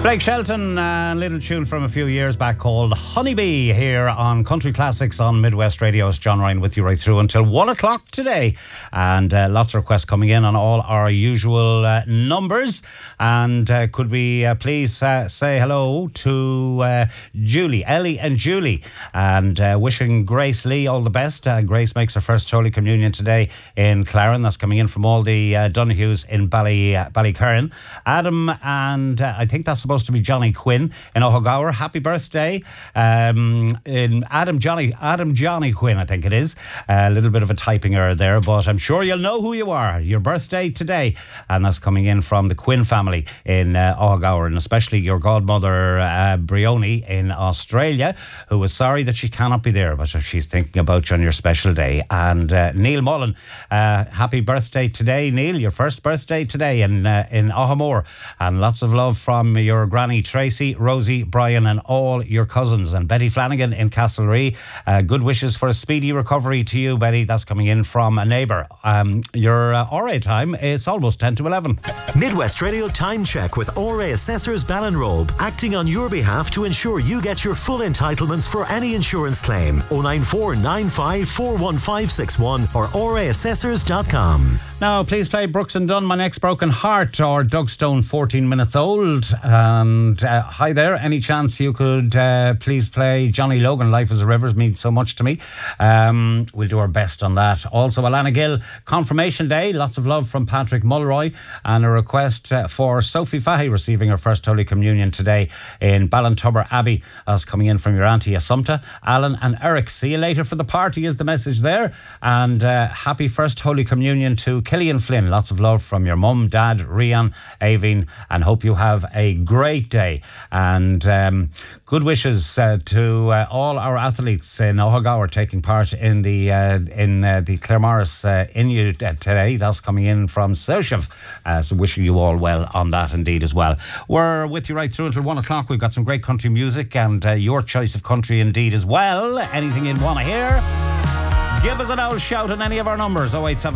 Blake Shelton, a little tune from a few years back called Honeybee here on Country Classics on Midwest Radio. It's John Ryan with you right through until 1 o'clock today. And lots of requests coming in on all our usual numbers. And could we please say hello to Julie, Ellie and Julie, and wishing Grace Lee all the best. Grace makes her first Holy Communion today in Claren. That's coming in from all the Donahues in Ballycurran. Adam and I think that's supposed to be Johnny Quinn in Ohogower. Happy birthday. In Adam Johnny Quinn, I think it is. A little bit of a typing error there, but I'm sure you'll know who you are. Your birthday today. And that's coming in from the Quinn family in Ohogower, and especially your godmother, Brioni, in Australia, who was sorry that she cannot be there, but she's thinking about you on your special day. And Neil Mullen, happy birthday today, Neil. Your first birthday today in Ohamore. And lots of love from your granny Tracy, Rosie, Brian and all your cousins. And Betty Flanagan in Castlereagh, good wishes for a speedy recovery to you, Betty. That's coming in from a neighbour. Your RA time, it's almost 10 to 11. Midwest Radio Time Check with RA Assessors Ballinrobe, acting on your behalf to ensure you get your full entitlements for any insurance claim. 094 95 41561 or raassessors.com. Now, please play Brooks and Dunn, My Next Broken Heart, or Doug Stone, 14 Minutes Old. And hi there, any chance you could please play Johnny Logan, Life is a River, means so much to me. We'll do our best on that. Also, Alana Gill, Confirmation Day, lots of love from Patrick Mulroy, and a request for Sophie Fahy receiving her first Holy Communion today in Ballintubber Abbey. That's coming in from your Auntie Assumpta. Alan and Eric, see you later for the party is the message there. And happy first Holy Communion to Killian Flynn. Lots of love from your mum, dad, Rian, Aveen, and hope you have a great day. And good wishes to all our athletes in Ohogower taking part in the Claremorris Inuit today. That's coming in from Soshev. So wishing you all well on that indeed as well. We're with you right through until 1 o'clock. We've got some great country music and your choice of country indeed as well. Anything you want to hear, give us an old shout on any of our numbers. 087